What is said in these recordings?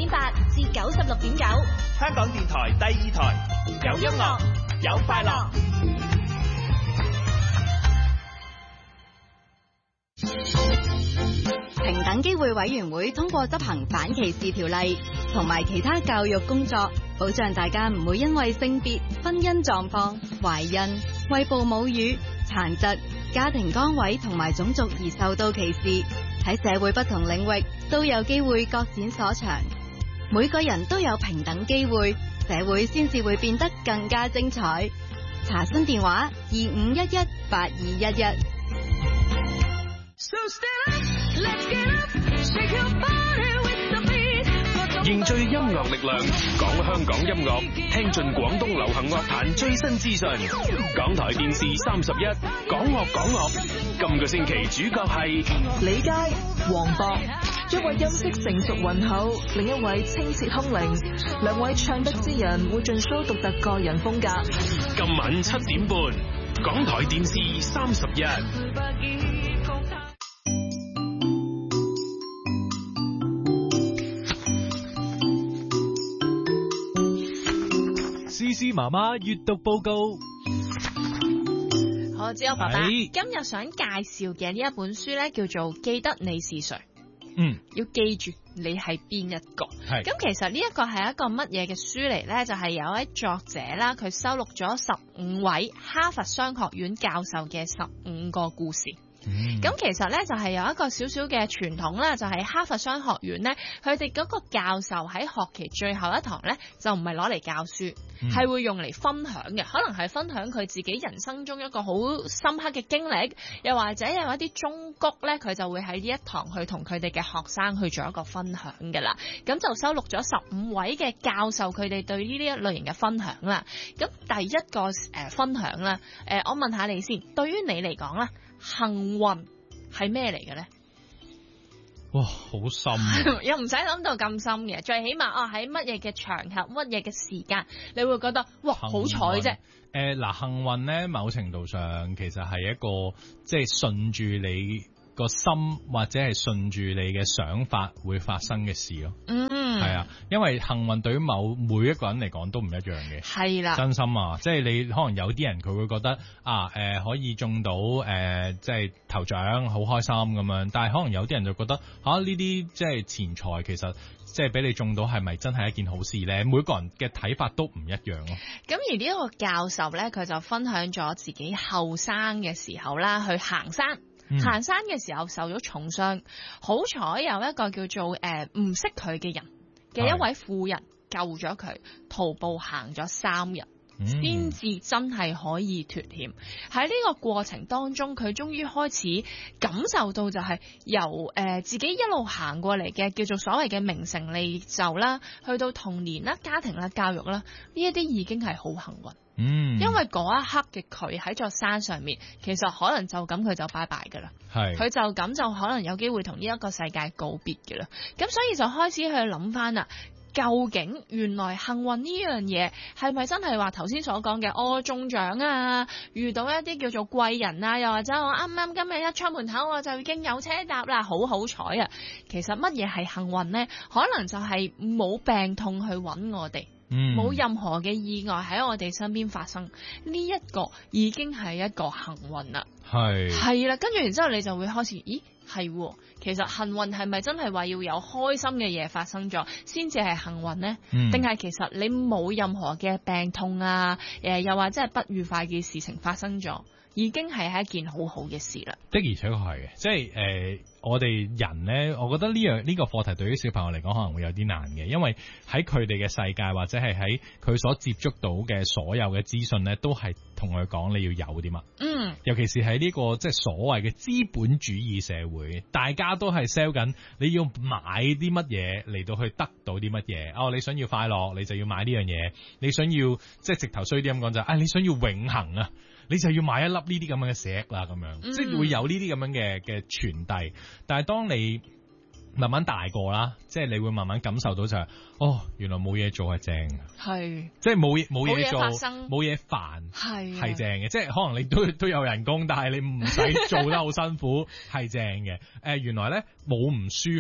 8至96.9， 香港電台第2台，有音樂，有快樂。 平等機會委員會通過執行反歧視條例同埋其他教育工作，保障大家唔會因為性別、婚姻狀況、懷孕、餵哺母乳、殘疾、家庭崗位同埋種族而受到歧視。喺社會不同領域都有機會各展所長，每個人都有平等機會，社會先至會變得更加精彩。查詢電話25118211。 凝聚音樂力量，講香港音樂，聽盡廣東流行樂壇最新資訊。港台電視31，講樂講樂。今個星期主角係李佳、黃渤，一位音色成熟渾厚，另一位清澈空靈，兩位唱得之人會盡 show 獨特個人風格。 今晚7點半，港台電視31。 思思媽媽閱讀報告。 好，之後爸爸今日想介紹嘅呢一本書咧，叫做《記得你是誰》。要記住你係邊一個。咁其實呢一個係一個乜嘢嘅書嚟咧？就係有一位作者啦，佢收錄咗15位哈佛商學院教授嘅15個故事。咁其實咧就係有一個少少嘅傳統啦，就係哈佛商學院咧，佢哋嗰個教授喺學期最後一堂咧，就唔係攞嚟教書，係會用嚟分享嘅，可能係分享佢自己人生中一個好深刻嘅經歷，又或者有一啲忠告咧，佢就會喺呢一堂去同佢哋嘅學生去做一個分享㗎啦。咁就收錄咗15位嘅教授佢哋對呢啲一類型嘅分享啦。咁第一個分享啦，我問下你先，對於你嚟講啦，幸運係咩嚟嘅咧？ 哇，好深啊！ 又唔使諗到咁深嘅，最起碼喺乜嘢嘅場合、乜嘢嘅時間，你會覺得哇好彩啫。 嗱，幸運咧，某程度上其實係一個即係順住你個心或者係順住你嘅想法會發生嘅事咯。係啊，因為幸運對於每一個人嚟講都唔一樣嘅。係啦，真心啊，即係你可能有啲人佢會覺得可以中到即係頭獎好開心咁樣，但係可能有啲人就覺得呢啲即係錢財其實即係俾你中到係咪真係一件好事咧？每個人嘅睇法都唔一樣咯。 咁而呢一個教授咧，佢就分享咗自己後生嘅時候啦，去行山。行山嘅時候受咗重傷，好彩有一個叫做唔識佢嘅人嘅一位婦人救咗佢，徒步行咗3日，先至真係可以脫險。喺呢個過程當中，佢終於開始感受到就係由自己一路行過嚟嘅叫做所謂嘅名成利就啦，去到童年啦、家庭啦、教育啦，呢一啲已經係好幸運。因為嗰一刻嘅佢喺座山上面，其實可能就咁佢就拜拜噶啦，佢就咁就可能有機會同呢一個世界告別嘅啦。咁所以就開始去諗翻啦，究竟原來幸運呢樣嘢係咪真係話頭先所講嘅中獎啊，遇到一啲叫做貴人啊，又或者我啱啱今日一出門口我就已經有車搭啦，好好彩啊！其實乜嘢係幸運呢？可能就係冇病痛去揾我哋。冇任何嘅意外喺我哋身邊發生，呢一個已經係一個幸運啦。係啦，跟住然之後你就會開始，咦，係，其實幸運係咪真係話要有開心嘅嘢發生咗先至係幸運呢？定係其實你冇任何嘅病痛啊，又或者係不愉快嘅事情發生咗，已經係一件好好嘅事啦。 的而且確係嘅，即係我哋人咧，我覺得呢個課題對於小朋友嚟講可能會有啲難嘅，因為喺佢哋嘅世界或者係喺佢所接觸到嘅所有嘅資訊咧，都係同佢講你要有啲乜。尤其是喺呢個即係所謂嘅資本主義社會，大家都係 sell 緊你要買啲乜嘢嚟到去得到啲乜嘢。你想要快樂，你就要買呢樣嘢；你想要即係直頭衰啲咁講就你想要永恆啊，你就要買一粒呢啲咁樣嘅石啦，咁樣即係會有呢啲咁樣嘅傳遞。但係當你慢慢大個啦，即係你會慢慢感受到就係，原來冇嘢做係正嘅，即係冇嘢做，冇嘢煩係正嘅，即係可能你都有人工，但係你唔使做得好辛苦係正嘅。原來咧冇唔舒服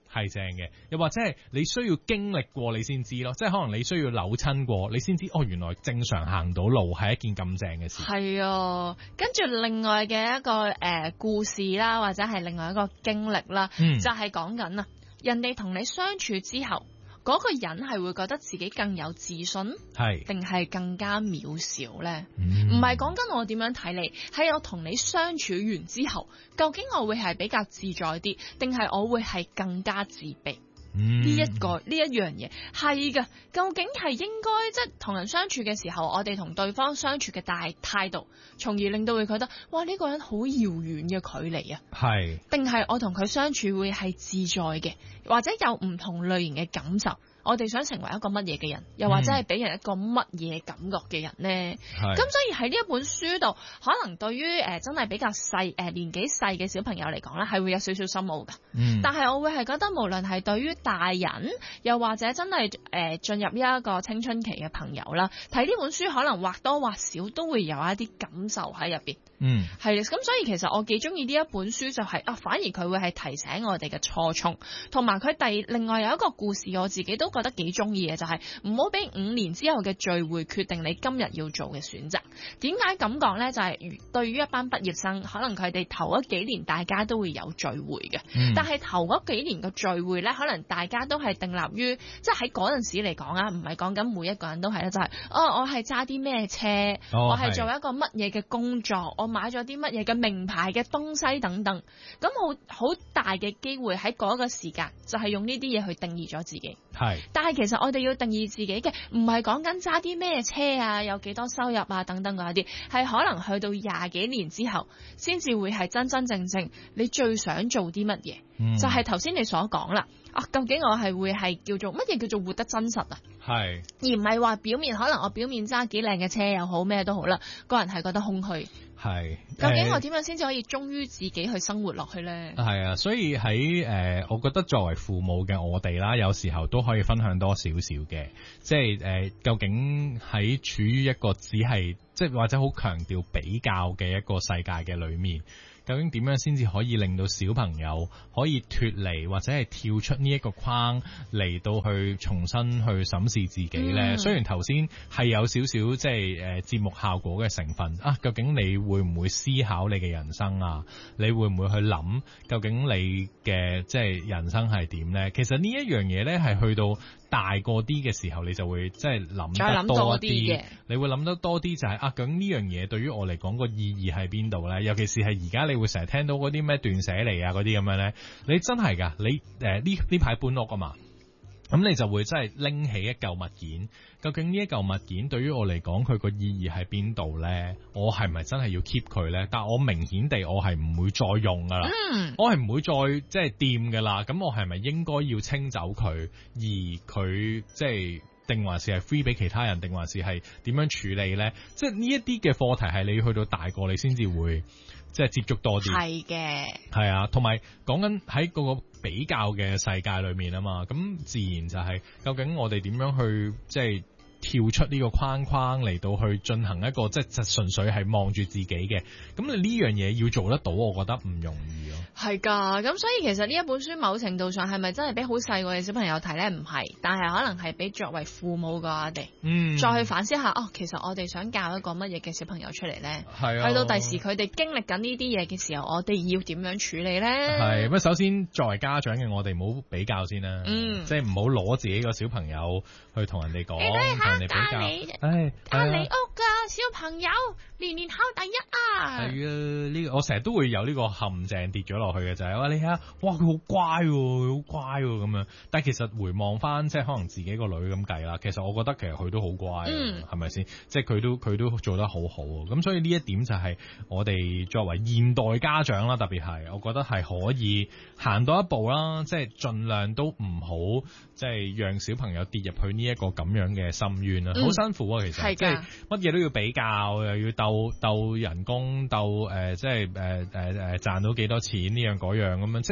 係正嘅，又或者係你需要經歷過你先知咯，即係可能你需要扭親過，你先知哦，原來正常行到路係一件咁正嘅事。 係啊，跟住另外嘅一個故事啦，或者係另外一個經歷啦，就係講緊啊，人哋同你相處之後，嗰個人係會覺得自己更有自信， 係定係更加渺小呢？唔係講緊我點樣睇你，係我同你相處完之後，究竟我會係比較自在啲，定係我會係更加自卑？呢一樣嘢係㗎，究竟係應該即係同人相處嘅時候，我哋同對方相處嘅態度，從而令到會覺得哇呢個人好遙遠嘅距離啊，係定係我同佢相處會係自在嘅，或者有唔同類型嘅感受。我哋想成為一個乜嘢嘅人，又或者係俾人一個乜嘢感覺嘅人呢？咁所以喺呢一本書度，可能對於真係比較細年紀細嘅小朋友嚟講咧，係會有少少深奧㗎。但係我會係覺得，無論係對於大人，又或者真係進入呢一個青春期嘅朋友啦，睇呢本書可能或多或少都會有一啲感受喺入邊。係咁所以其實我幾中意呢一本書就係反而佢會係提醒我哋嘅初衷，同埋佢另外有一個故事，我自己都覺得幾中意嘅，就係唔好俾5年之後嘅聚會決定你今日要做嘅選擇。點解咁講呢？就係對於一班畢業生，可能佢哋頭嗰幾年大家都會有聚會嘅，但係頭嗰幾年嘅聚會呢，可能大家都係訂立於即係喺嗰陣時嚟講啊，唔係講緊每一個人都係啦，就係我係揸啲咩車，我係做一個乜嘢嘅工作，我買咗啲乜嘢嘅名牌嘅東西等等，咁好大嘅機會喺嗰個時間就係用呢啲嘢去定義咗自己。但係其實我哋要定義自己嘅，唔係講緊揸啲咩車啊，有幾多收入啊等等嗰啲，係可能去到20幾年之後，先至會係真真正正你最想做啲乜嘢，就係頭先你所講啦。究竟我係會係叫做乜嘢叫做活得真實啊？係，而唔係話表面，可能我表面揸幾靚嘅車又好，咩都好啦，個人係覺得空虛。係，究竟我點樣先至可以忠於自己去生活落去咧？係啊，所以喺我覺得作為父母嘅我哋啦，有時候都可以分享多少少嘅，即係究竟喺處於一個只係即係或者好強調比較嘅一個世界嘅裏面。究竟點樣先至可以令到小朋友可以脫離或者係跳出呢一個框嚟到去重新去審視自己呢？雖然頭先係有少少即係節目效果嘅成分啊，究竟你會唔會思考你嘅人生啊？你會唔會去諗究竟你嘅即係人生係點呢？其實呢一樣嘢呢，係去到大個啲嘅時候，你就會即係諗得多啲，你會諗得多啲就係究竟呢樣嘢對於我嚟講個意義喺邊度呢？尤其是係而家你會成日聽到嗰啲咩斷捨離啊嗰啲咁樣呢，你真係㗎，你呢排搬屋啊嘛，咁你就會真係拎起一嚿物件，究竟呢一嚿物件對於我嚟講佢個意義喺邊度呢？我係咪真係要 keep 佢呢？但我明顯地我係唔會再用㗎啦，我係唔會再即係掂㗎啦。咁我係咪應該要清走佢，而佢即係定還是係 free 俾其他人，定還是係點樣處理呢？即係呢一啲嘅課題係你去到大個你先至會即係接觸多啲。係嘅，係啊，同埋講緊喺嗰個比較嘅世界裏面啊嘛，咁自然就係究竟我哋點樣去即係跳出呢個框框嚟到去進行一個即係純粹係望住自己嘅，咁你呢樣嘢要做得到，我覺得唔容易咯。係㗎，咁所以其實呢一本書某程度上係咪真係俾好細個嘅小朋友睇咧？唔係，但係可能係俾作為父母嘅我哋，再去反思下其實我哋想教一個乜嘢嘅小朋友出嚟咧？係啊，去到第時佢哋經歷緊呢啲嘢嘅時候，我哋要點樣處理咧？係咁，首先作為家長嘅我哋唔好比較先啦，即係唔好攞自己個小朋友去同人哋講，同人哋比較。隔離屋㗎小朋友年年考第一啊！係啊，呢個我成日都會有呢個陷阱跌咗落去嘅，就係話你睇下，哇佢好乖喎，佢好乖喎咁樣。但係其實回望翻，即係可能自己個女咁計啦，其實我覺得其實佢都好乖，係咪先？即係佢都做得好好。咁所以呢一點就係我哋作為現代家長啦，特別係我覺得係可以行到一步啦，即係盡量都唔好即係讓小朋友跌入去呢一個咁樣嘅深淵啦，好辛苦啊！其實即係乜嘢都要比較，又要鬥人工，鬥即係賺到幾多錢呢樣嗰樣咁樣，即係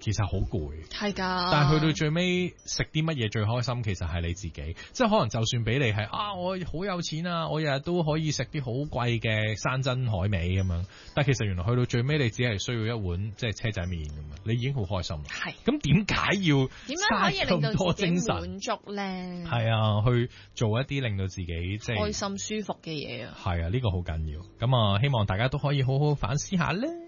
其實好攰， 係㗎。 但係去到最尾食啲乜嘢最開心，其實係你自己。即係可能就算俾你係我好有錢啊，我日日都可以食啲好貴嘅山珍海味咁樣，但係其實原來去到最尾，你只係需要一碗即係車仔麵咁樣，你已經好開心啦。 係。 咁點解要點樣可以令到多自己精神滿足咧？ 係啊，去做一啲令到自己即係開心舒服嘅嘢啊。 係啊，呢個好緊要。咁啊，希望大家都可以好好反思下咧。